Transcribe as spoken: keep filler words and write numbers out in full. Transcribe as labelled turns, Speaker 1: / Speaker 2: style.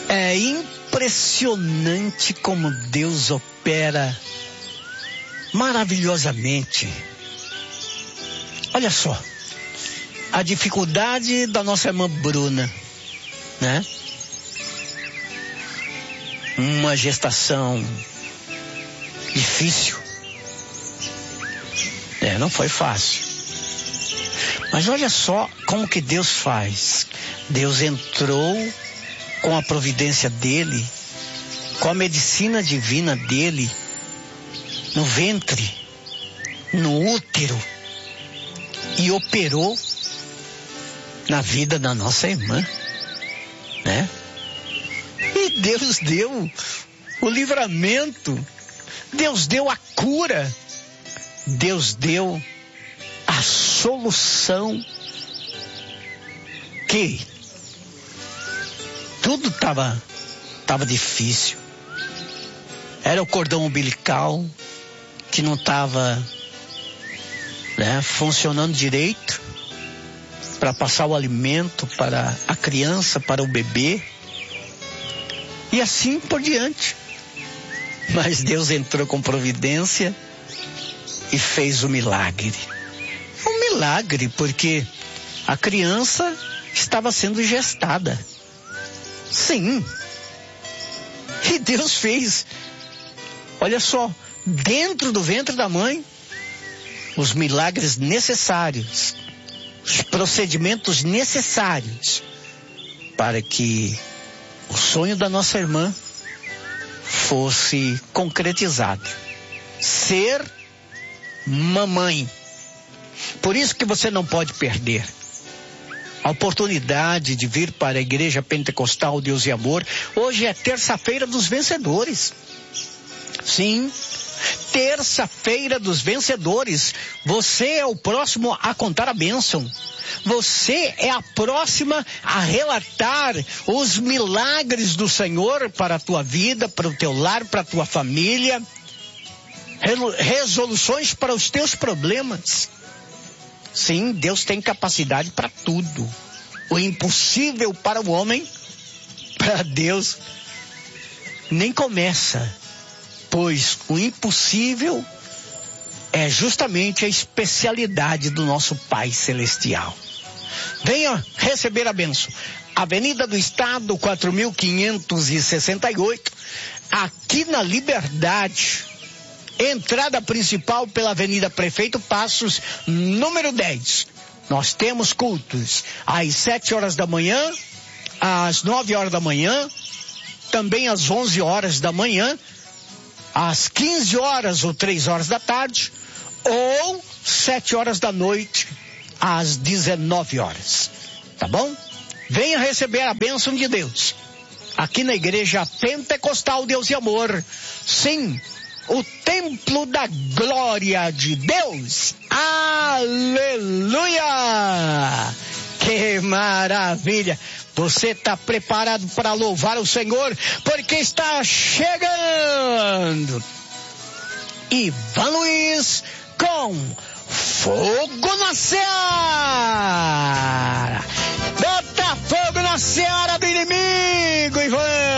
Speaker 1: É impressionante como Deus opera maravilhosamente. Olha só, a dificuldade da nossa irmã Bruna, né? Uma gestação difícil. É, não foi fácil. Mas olha só como que Deus faz. Deus entrou com a providência dele, com a medicina divina dele, no ventre, no útero, e operou na vida da nossa irmã, né? E Deus deu o livramento, Deus deu a cura, Deus deu a solução, que tudo estava tava difícil. Era o cordão umbilical que não estava, né, funcionando direito para passar o alimento para a criança, para o bebê, e assim por diante. Mas Deus entrou com providência e fez o milagre. Um milagre, porque a criança estava sendo gestada. Sim. E Deus fez, olha só, dentro do ventre da mãe, os milagres necessários, os procedimentos necessários para que o sonho da nossa irmã fosse concretizado. Ser mamãe. Por isso que você não pode perder a oportunidade de vir para a Igreja Pentecostal Deus e Amor. Hoje é terça-feira dos vencedores. Sim, terça-feira dos vencedores. Você é o próximo a contar a bênção. Você é a próxima a relatar os milagres do Senhor para a tua vida, para o teu lar, para a tua família. Resoluções para os teus problemas. Sim, Deus tem capacidade para tudo. O impossível para o homem, para Deus, nem começa. Pois o impossível é justamente a especialidade do nosso Pai Celestial. Venha receber a bênção. Avenida do Estado, quatro mil quinhentos e sessenta e oito, aqui na Liberdade. Entrada principal pela Avenida Prefeito Passos, número dez. Nós temos cultos às sete horas da manhã, às nove horas da manhã, também às onze horas da manhã, às quinze horas ou três horas da tarde, ou sete horas da noite, às dezenove horas. Tá bom? Venha receber a bênção de Deus. Aqui na Igreja Pentecostal Deus e Amor. Sim, o templo da glória de Deus. Aleluia! Que maravilha! Você está preparado para louvar o Senhor? Porque está chegando Ivan Luiz com Fogo na Seara. Bota fogo na seara do inimigo, Ivan!